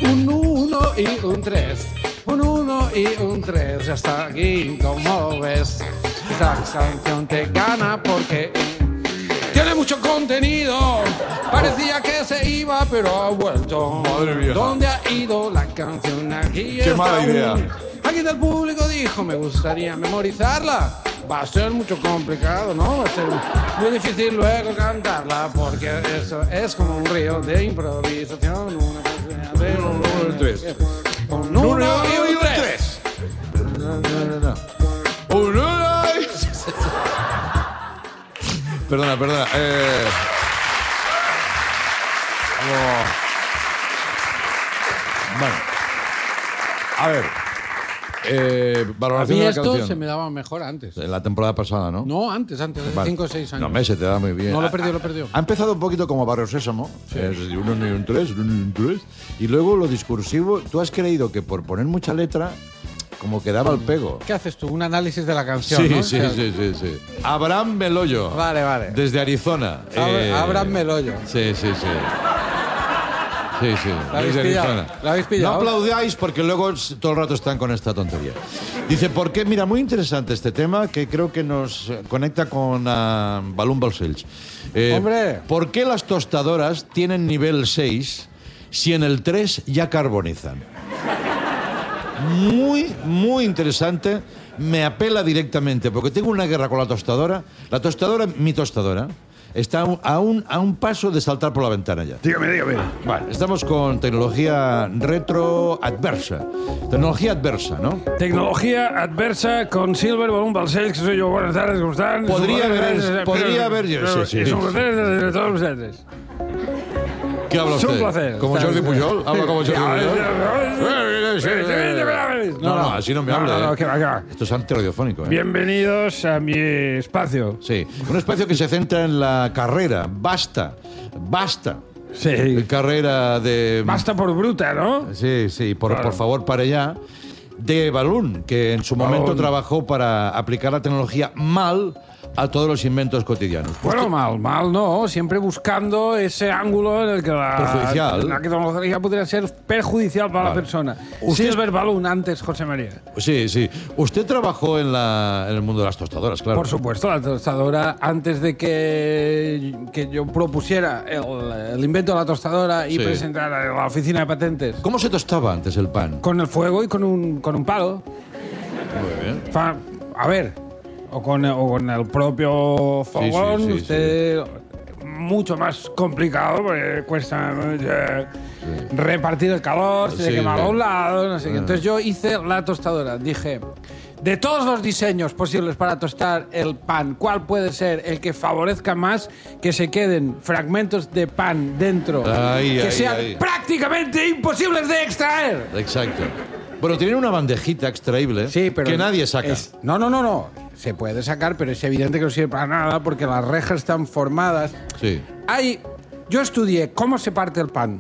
Un 1 y un 3. Un 1 y un 3. Ya está aquí, como ves. Esta canción te gana porque tiene mucho contenido. Parecía que se iba, pero ha vuelto. Madre mía. ¿Dónde ha ido la canción? Aquí Qué está mala idea. Alguien del público dijo, me gustaría memorizarla. Va a ser mucho complicado, ¿no? Va a ser muy difícil luego cantarla, porque eso es como un río de improvisación. Una canción de Un 1 y un 3. un 1 y un 3. Un 1 y... Perdona. Vamos. Bueno. A ver. A Valoración mí de la esto canción. se me daba mejor antes. En la temporada pasada, ¿no? No, antes, de Vale. 5 o 6 años. No, me se te da muy bien. No, lo perdió. Ha empezado un poquito como Barrio Sésamo, es decir, un 1 y un 3, un 1 y un 3. Y luego lo discursivo, tú has creído que por poner mucha letra, como que daba el pego. ¿Qué haces tú? Un análisis de la canción, Sí, ¿no? sí, O sea, sí. Abraham Meloyo. Vale. Desde Arizona. Abraham Meloyo. Sí. ¿La habéis desde pillado? Arizona. ¿La habéis pillado? No aplaudáis porque luego todo el rato están con esta tontería. Dice, ¿por qué? Mira, muy interesante este tema que creo que nos conecta con Balún Balcells. ¡Hombre! ¿Por qué las tostadoras tienen nivel 6 si en el 3 ya carbonizan? Muy interesante. Me apela directamente porque tengo una guerra con la tostadora. La tostadora, mi tostadora, está a un paso de saltar por la ventana ya. Dígame. Vale, estamos con tecnología retroadversa. Tecnología adversa, ¿no? Tecnología adversa con Silver Balún Balcells, que soy yo. Buenas tardes, ¿cómo están? Podría haber... Sí. Es un placer de todos ustedes. ¿Qué habla Es un usted? placer. ¿Como Jordi Pujol? ¿Habla como Jordi Pujol? No, así no me hable. No, que va. Esto es antirradiofónico, ¿eh? Bienvenidos a mi espacio. Sí, un espacio que se centra en la carrera. Basta. Sí. Carrera de... Basta por bruta, ¿no? Sí, por Claro. favor, para allá. De Balún, que en su momento Balún. trabajó para aplicar la tecnología mal a todos los inventos cotidianos. Bueno, mal no. Siempre buscando ese ángulo en el que Perjudicial. la tecnología podría ser perjudicial para la persona. Usted- Silver Balloon antes, José María. Sí. Usted trabajó en el mundo de las tostadoras, claro. Por supuesto, la tostadora, antes de que yo propusiera el invento de la tostadora y Sí. presentara a la oficina de patentes ¿Cómo se tostaba antes el pan? con el fuego y con un palo. Muy bien. A ver, o con el propio fogón, sí, usted... Mucho más complicado, porque cuesta repartir el calor, se Sí, quema a sí. un lado, no sé qué. Entonces yo hice la tostadora. Dije, de todos los diseños posibles para tostar el pan, ¿cuál puede ser el que favorezca más que se queden fragmentos de pan dentro que sean prácticamente imposibles de extraer? Exacto. Bueno, tienen una bandejita extraíble que nadie saca. No. Se puede sacar, pero es evidente que no sirve para nada porque las rejas están formadas. Sí. Yo estudié cómo se parte el pan,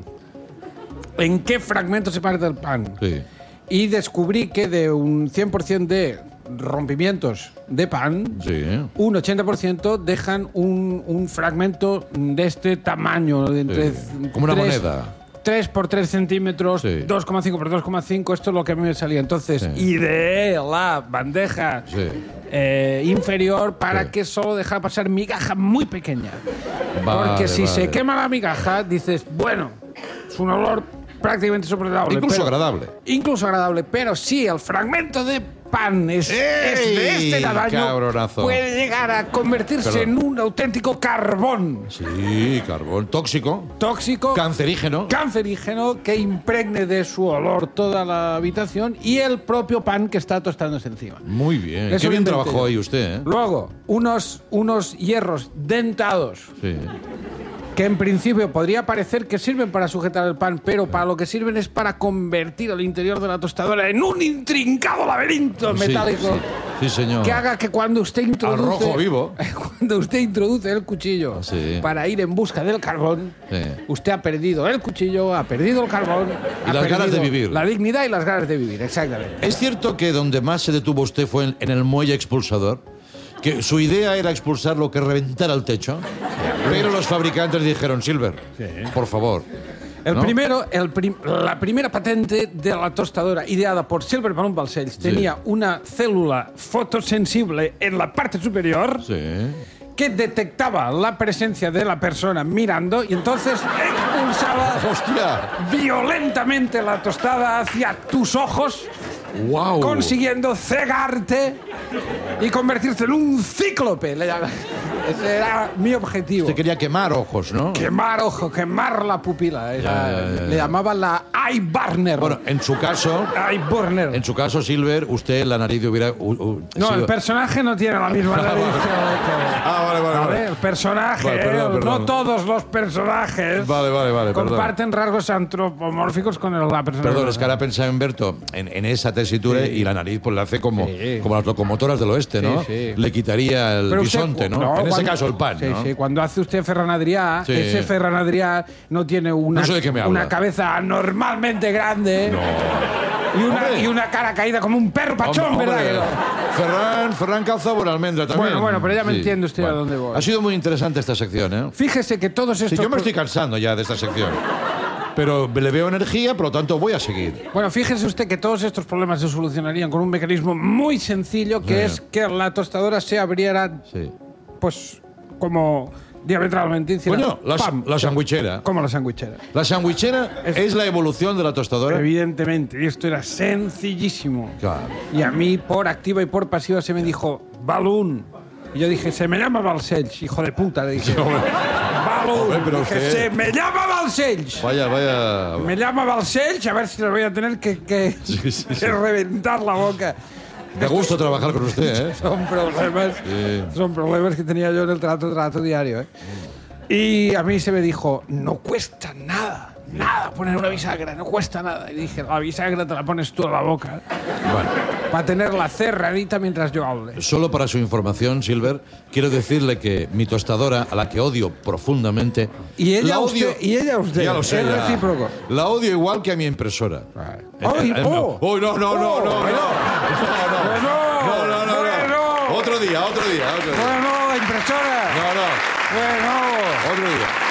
en qué fragmento se parte el pan. Sí. Y descubrí que de un 100% de rompimientos de pan, Sí. un 80% dejan un fragmento de este tamaño. De entre Como una 3 moneda. 3 por 3 centímetros, Sí. 2,5 por 2,5, esto es lo que a mí me salía. Entonces, ideé la bandeja inferior para que solo dejara pasar migaja muy pequeña. Porque si se quema la migaja, dices, bueno, es un olor prácticamente insoportable. Incluso agradable, pero si el fragmento de pan es de este tamaño, cabronazo. puede llegar a convertirse en un auténtico carbón. Sí, carbón tóxico. Cancerígeno Que impregne de su olor toda la habitación y el propio pan que está tostándose encima. Muy bien. Eso Qué bien lo inventé trabajó yo. ahí usted, ¿eh? Luego, unos hierros dentados Sí. que en principio podría parecer que sirven para sujetar el pan, pero para lo que sirven es para convertir el interior de la tostadora en un intrincado laberinto metálico. Sí, señor. Que haga que cuando usted introduce... Al rojo vivo. Cuando usted introduce el cuchillo para ir en busca del carbón, usted ha perdido el cuchillo, ha perdido el carbón... Y las ganas de vivir. La dignidad y las ganas de vivir, exactamente. ¿Es cierto que donde más se detuvo usted fue en el muelle expulsador? Que su idea era expulsar lo que reventara el techo, pero los fabricantes dijeron, Silver, por favor, El ¿no? primero, la primera patente de la tostadora ideada por Silver Balloon Balcells tenía una célula fotosensible en la parte superior que detectaba la presencia de la persona mirando y entonces expulsaba violentamente la tostada hacia tus ojos, consiguiendo cegarte y convertirte en un cíclope. Ese era mi objetivo. Usted quería quemar ojos, ¿no? Quemar ojos, quemar la pupila. Le llamaban la eye burner. Bueno, en su caso... Eye burner. En su caso, Silver, usted la nariz hubiera... No, el personaje no tiene la misma nariz vale. El personaje, perdón. no todos los personajes comparten rasgos antropomórficos con la persona. Perdón, es que ahora pensaba en Berto en esa tesitura y la nariz pues la hace como las locomotoras del oeste, ¿no? Le quitaría el bisonte, ¿no? En ese caso el pan, ¿no? Sí, cuando hace usted Ferran Adrià, ese Ferran Adrià no tiene una cabeza anormalmente grande y una cara caída como un perro pachón, ¿verdad? Ferran calza por almendra también. Bueno, pero ya me entiende usted a dónde voy. Ha sido muy interesante esta sección, ¿eh? Fíjese que todos estos... yo me estoy cansando ya de esta sección. Pero le veo energía, por lo tanto voy a seguir. Bueno, fíjese usted que todos estos problemas se solucionarían con un mecanismo muy sencillo, que es que la tostadora se abriera, pues, como diametralmente. Coño, la sandwichera. Como la sandwichera. La sandwichera es la evolución de la tostadora. Evidentemente, y esto era sencillísimo. Claro. Y a mí, por activa y por pasiva, se me dijo, Balloon. Y yo dije, se me llama Balcells, hijo de puta, le dije. Balloon. Pero dije, se me llama Balcells. Vaya. Me llama Balcells, a ver si le voy a tener que reventar la boca. Da gusto trabajar con usted, ¿eh? Son problemas que tenía yo en el trato diario, ¿eh? Y a mí se me dijo, no cuesta nada poner una bisagra, no cuesta nada. Y dije, la bisagra te la pones tú a la boca. Bueno. Para tenerla cerradita mientras yo hable. Solo para su información, Silver, quiero decirle que mi tostadora, a la que odio profundamente... Y ella la odio, usted, y ella usted. Ya lo sé. Es recíproco. La odio igual que a mi impresora. No. Otro día. Bueno, la impresora. Otro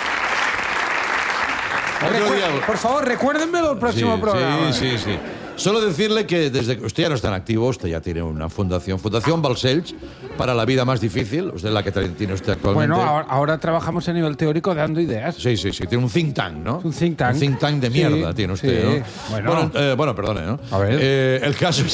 día. Por favor, recuérdenmelo el próximo programa. Sí. Solo decirle que desde que usted ya no está en activo, usted ya tiene una fundación Balcells para la vida más difícil, usted es la que tiene usted actualmente. Bueno, ahora trabajamos a nivel teórico dando ideas. Sí, tiene un think tank, ¿no? Un think tank. Un think tank de mierda tiene usted, ¿no? Bueno, perdone, ¿no? A ver. El caso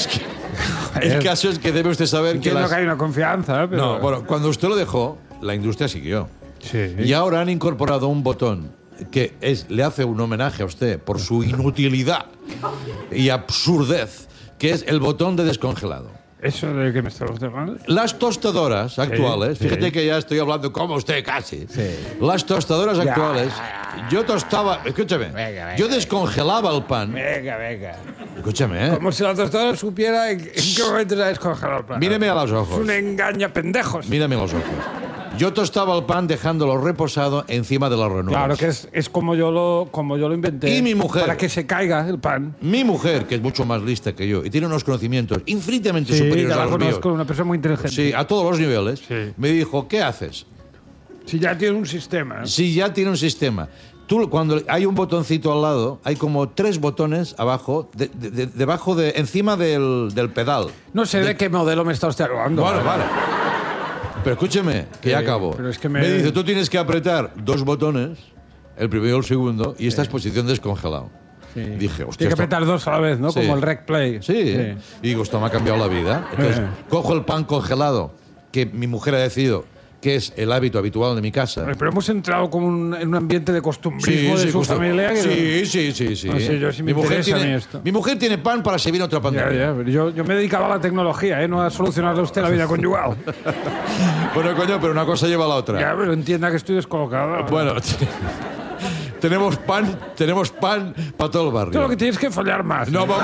es que debe usted saber Entiendo que hay una confianza, pero... No, bueno, cuando usted lo dejó, la industria siguió. Sí. Y ahora han incorporado un botón que le hace un homenaje a usted por su inutilidad y absurdez, que es el botón de descongelado. ¿Eso de qué me estamos hablando? Las tostadoras actuales, fíjate que ya estoy hablando como usted casi. Las tostadoras actuales, yo tostaba, escúchame, yo descongelaba el pan. Venga. Escúchame, ¿eh? Como si la tostadora supiera en qué momento se ha descongelado el pan. Míreme a los ojos. Es un engaña pendejos. Mírame a los ojos. Yo tostaba el pan dejándolo reposado encima de las ranuras. Claro, que es como yo lo inventé. Y mi mujer. Para que se caiga el pan. Mi mujer, que es mucho más lista que yo y tiene unos conocimientos infinitamente superiores a los míos. Conozco, una persona muy inteligente. Sí, a todos los niveles. Sí. Me dijo, ¿qué haces? Si ya tiene un sistema. Si ya tiene un sistema. Tú, cuando hay un botoncito al lado, hay como 3 botones abajo, encima del pedal. No sé de qué modelo me está usted hablando. Vale. Pero escúcheme, que ya acabo. Pero es que me dice, tú tienes que apretar 2 botones, el primero y el segundo, y esta es posición descongelado. Sí. Dije, hostia. Tiene que apretar 2 a la vez, ¿no? Sí. Como el Rec Play. Sí. Y digo, esto me ha cambiado la vida. Entonces, cojo el pan congelado, que mi mujer ha decidido que es el hábito habitual de mi casa. Pero hemos entrado como en un ambiente de costumbrismo de su familia. Sí. No sé yo si me interesa a mí esto. Mi mujer tiene pan para servir otra pandemia. Pero yo me dedicaba a la tecnología, no a solucionarle a usted la vida conyugal. Bueno, coño, pero una cosa lleva a la otra. Ya, pero entienda que estoy descolocado. Bueno, tenemos pan para todo el barrio. Tú lo que tienes que follar más. No, hombre.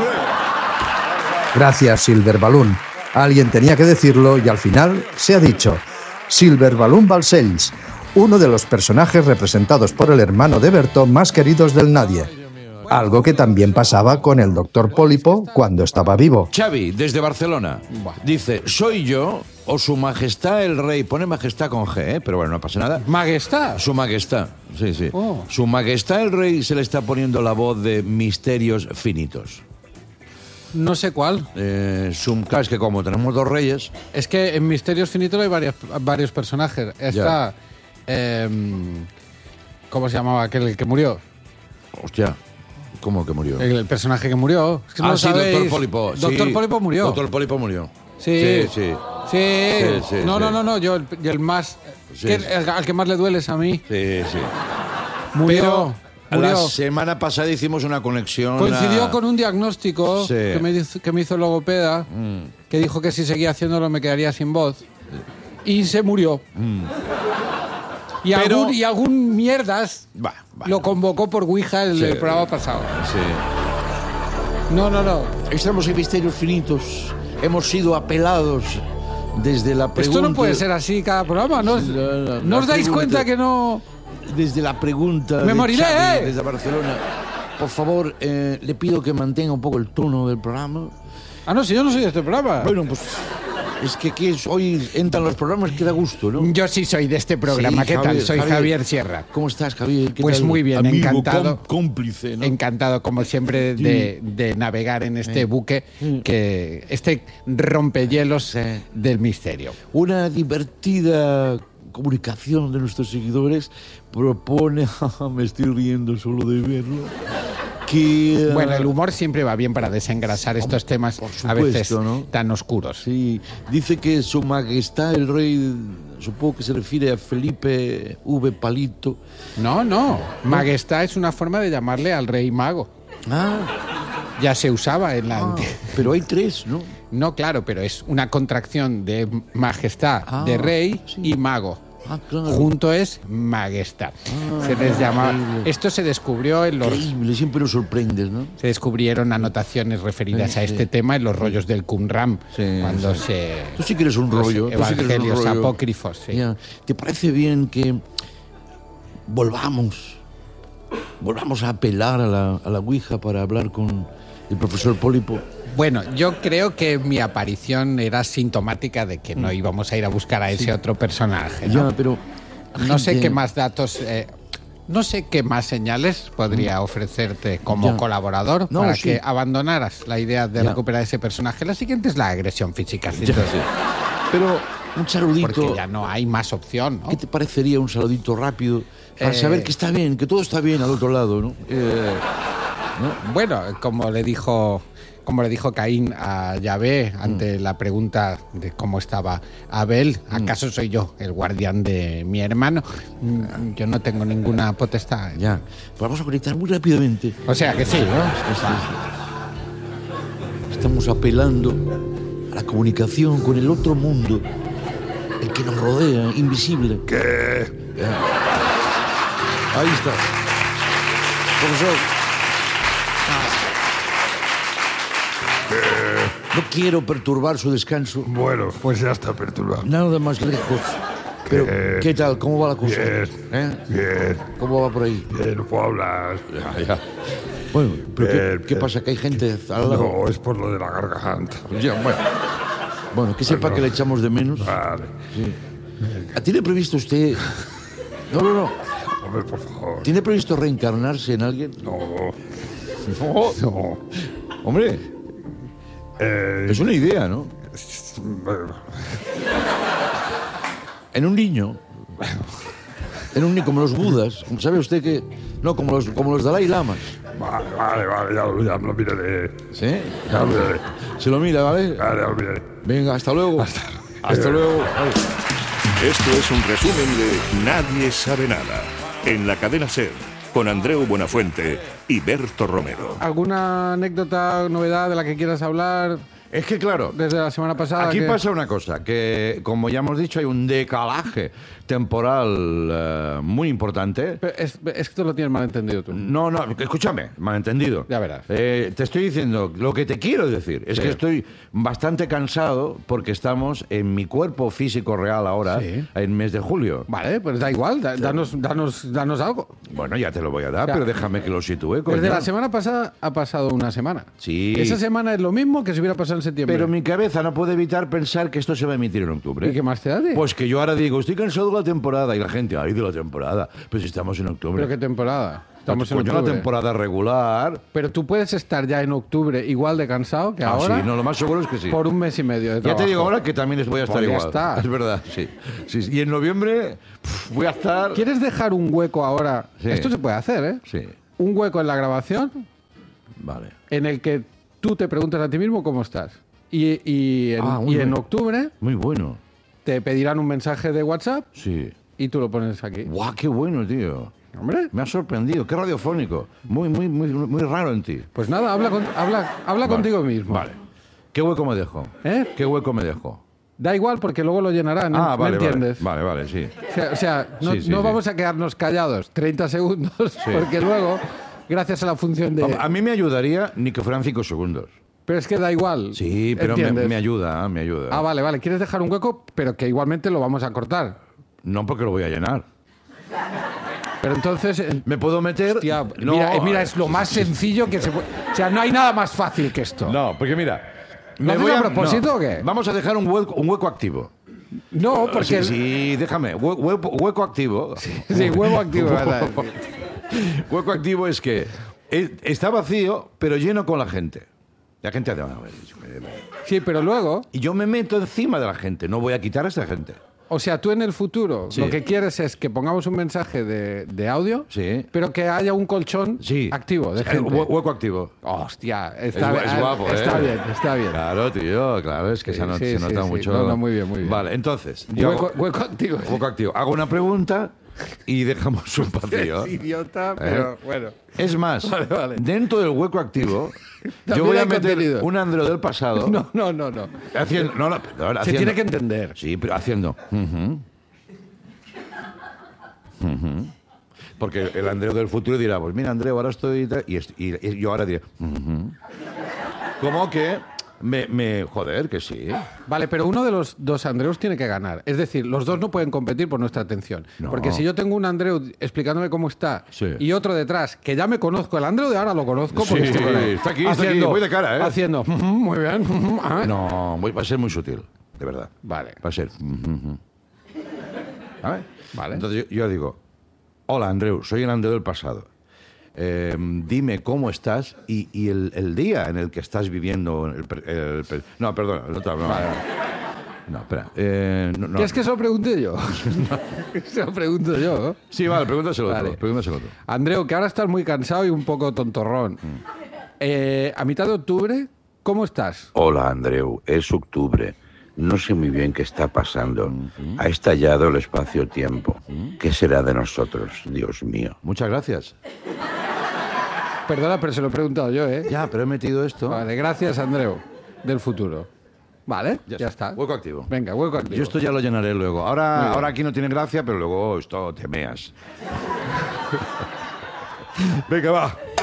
Gracias, Silver Balloon. Alguien tenía que decirlo y al final se ha dicho. Silver Balloon Balcells, uno de los personajes representados por el hermano de Berto más queridos del nadie. algo que también pasaba con el doctor Pólipo cuando estaba vivo. Xavi, desde Barcelona, dice, soy yo o su majestad el rey. Pone majestad con G, pero bueno, no pasa nada. ¿Majestad? Su majestad, sí. Oh. Su majestad el rey se le está poniendo la voz de Misterios Finitos. No sé cuál. Claro, es que como tenemos dos reyes... Es que en Misterios Finitos hay varios personajes. Está... ¿cómo se llamaba aquel el que murió? Hostia, ¿cómo que murió? El personaje que murió. Es que no lo sí, sabéis. Doctor Pólipo. Doctor Pólipo murió. Doctor Pólipo murió. Sí. No, yo el más... Sí, al que más le duele es a mí. Sí. Murió. La semana pasada hicimos una conexión. Coincidió con un diagnóstico Sí. que me hizo el logopeda, que dijo que si seguía haciéndolo me quedaría sin voz. Y se murió. Y, Pero- algún mierdas Va. lo convocó por Ouija el programa pasado. Sí. No. Estamos en Misterios Finitos. Hemos sido apelados desde la pregunta... Esto no puede ser así cada programa. ¿No os dais cuenta que no...? Desde la pregunta ¡Me de moriré! Xavi, desde Barcelona. Por favor, le pido que mantenga un poco el tono del programa. Ah, no, si yo no soy de este programa. Bueno, pues es que aquí hoy entran los programas que da gusto, ¿no? Yo sí soy de este programa. Sí, ¿Qué tal? Javier, Soy Javier Sierra. ¿Cómo estás, Javier? ¿Qué Pues tal? muy bien, Amigo, encantado. Cómplice, ¿no? Encantado, como siempre, de navegar en este buque, este rompehielos del misterio. Una divertida comunicación de nuestros seguidores propone, me estoy riendo solo de verlo, que... Bueno, el humor siempre va bien para desengrasar estos temas por a veces supuesto, ¿no? tan oscuros. Sí, dice que su majestad el rey, supongo que se refiere a Felipe V. Palito. No. Majestad es una forma de llamarle al rey mago. Ya se usaba en la... Pero hay tres, ¿no? No, claro, pero es una contracción de majestad, de rey y mago. Claro. Junto es majestad. Se les llama. Esto se descubrió en los. Increíble, siempre nos sorprendes, ¿no? Se descubrieron anotaciones referidas a este tema en los rollos del Qumran, cuando se. Tú sí que eres un rollo. Los evangelios apócrifos, sí. Ya. ¿Te parece bien que volvamos a apelar a la Ouija para hablar con el profesor Pólipo? Bueno, yo creo que mi aparición era sintomática de que no íbamos a ir a buscar a ese otro personaje, ¿no? Ya, pero... No sé qué más datos... no sé qué más señales podría ofrecerte como colaborador para que abandonaras la idea de recuperar ese personaje. La siguiente es la agresión física. Pero un saludito... Porque ya no hay más opción, ¿no? ¿Qué te parecería un saludito rápido para saber que está bien, que todo está bien al otro lado, ¿no? Bueno, como le dijo Caín a Yahvé ante la pregunta de cómo estaba Abel, ¿acaso soy yo el guardián de mi hermano? Yo no tengo ninguna potestad. Ya, pues vamos a conectar muy rápidamente. O sea que sí, ¿no? Estamos apelando a la comunicación con el otro mundo, el que nos rodea, invisible. ¿Qué? Ahí está. Profesor. No quiero perturbar su descanso. Bueno, pues ya está perturbado. Nada más lejos. Pero, ¿qué tal? ¿Cómo va la cosa? Bien, bien. ¿Cómo va por ahí? Bien, no puedo hablar. Ya. Bueno, pero Bien, ¿qué bien. pasa? ¿Que hay gente al lado? No, es por lo de la garganta. Ya, bueno, que sepa que le echamos de menos. Vale. ¿Tiene previsto usted...? No. Hombre, por favor. ¿Tiene previsto reencarnarse en alguien? No. No. Hombre, es una idea, ¿no? En un niño. Como los budas. ¿Sabe usted que...? No, como los Dalai Lamas. Vale, ya lo miraré. ¿Sí? Ya lo miraré. Se lo mira, ¿vale? Vale, ya lo miraré. Venga, hasta luego. Hasta luego. Esto es un resumen de Nadie sabe nada, en la cadena SER, con Andreu Buenafuente y Berto Romero. ¿Alguna anécdota, novedad de la que quieras hablar? Es que claro, desde la semana pasada. aquí que... pasa una cosa, que como ya hemos dicho, hay un decalaje temporal muy importante. Pero es que lo tienes mal entendido tú. No, escúchame, malentendido. Ya verás. Te estoy diciendo, lo que te quiero decir es que estoy bastante cansado porque estamos en mi cuerpo físico real ahora, en mes de julio. Vale, pues da igual, danos algo. Bueno, ya te lo voy a dar, pero déjame que lo sitúe. Coño. Desde la semana pasada ha pasado una semana. Sí. Esa semana es lo mismo que si hubiera pasado en septiembre. Pero mi cabeza no puede evitar pensar que esto se va a emitir en octubre. ¿Y qué más te da? Pues que yo ahora digo, estoy cansado de la temporada. Y la gente, ay, de la temporada. Pues si estamos en octubre. ¿Pero qué temporada? Estamos en Coño, octubre. la temporada regular. Pero tú puedes estar ya en octubre igual de cansado que ahora. Sí, no, lo más seguro es que sí. Por un mes y medio de Ya trabajo. te digo ahora que también voy a estar Pues ya igual. está. Es verdad, sí. Y en noviembre voy a estar... ¿Quieres dejar un hueco ahora? Sí. Esto se puede hacer, ¿eh? Sí, Un hueco en la grabación vale. en el que tú te preguntas a ti mismo cómo estás. Y muy en bien. octubre Muy bueno. te pedirán un mensaje de WhatsApp Sí. y tú lo pones aquí. ¡Guau, qué bueno, tío! Hombre, Me ha sorprendido. Qué radiofónico. Muy raro en ti. pues nada, habla contigo mismo. Vale. ¿Qué hueco me dejo? ¿Eh? ¿Qué hueco me dejo? Da igual porque luego lo llenarán, ¿me Vale, entiendes? Vale, sí. O sea, no, Sí, sí, no sí. vamos a quedarnos callados 30 segundos porque luego, gracias a la función de... A mí me ayudaría ni que fueran 5 segundos. Pero es que da igual. Sí, pero ¿entiendes? me ayuda, me ayuda. Ah, vale. Quieres dejar un hueco, pero que igualmente lo vamos a cortar. No porque lo voy a llenar. Pero entonces... Me puedo meter... Hostia, No, mira, es lo más sencillo que se puede... O sea, no hay nada más fácil que esto. No, porque mira... ¿Lo haces a propósito o qué? Vamos a dejar un hueco activo. No, porque... Sí, déjame. Hueco activo. Sí, huevo activo. ¿verdad? Hueco activo es que está vacío, pero lleno con la gente. La gente hace... Sí, pero luego... Y yo me meto encima de la gente. No voy a quitar a esa gente. O sea, tú en el futuro Sí. lo que quieres es que pongamos un mensaje de audio, Sí. pero que haya un colchón Sí. activo de El gente. hueco activo. Hostia, Es guapo, está ¿eh? bien, está bien. Claro, tío, claro, es que Sí, se nota sí. mucho. No, muy bien, muy bien. Vale, entonces, yo Hueco activo. hueco activo. Hago una pregunta y dejamos un vacío. Es idiota, pero bueno. Es más, Vale. dentro del hueco activo, yo También voy a hay meter contenido. un Andreu del pasado. No. Haciendo, perdón, Se haciendo- tiene que entender. Sí, pero haciendo. Porque el Andreu del futuro dirá, pues mira, Andreu, ahora estoy... Y yo ahora diré... Como que joder, que sí. Vale, pero uno de los dos Andreus tiene que ganar. Es decir, los dos no pueden competir por nuestra atención. No. Porque si yo tengo un Andreu explicándome cómo está Sí. y otro detrás, que ya me conozco, el Andreu de ahora lo conozco porque Sí, estoy con él. está aquí, voy de cara, ¿eh? Haciendo, muy bien. No, va a ser muy sutil, de verdad. Vale. Va a ser... ¿Vale? Vale. Entonces yo digo, hola Andreu, soy el Andreu del pasado. Dime cómo estás y el día en el que estás viviendo... no, perdona, el otro, no. No, espera. No. ¿Quieres que se lo pregunte yo? Se lo pregunto yo. ¿no? Sí, vale, pregúntaselo Vale. otro. Pregúntaselo otro. Andreu, que ahora estás muy cansado y un poco tontorrón. A mitad de octubre, ¿cómo estás? Hola, Andreu. Es octubre. No sé muy bien qué está pasando. Ha estallado el espacio-tiempo. ¿Qué será de nosotros, Dios mío? Muchas gracias. Perdona, pero se lo he preguntado yo, ¿eh? Ya, pero he metido esto. Vale, gracias, Andreu, del futuro. Vale, ya está. Hueco activo. Venga, hueco activo. Yo esto ya lo llenaré luego. Muy Ahora bien. aquí no tiene gracia, pero luego esto te meas. Venga, va.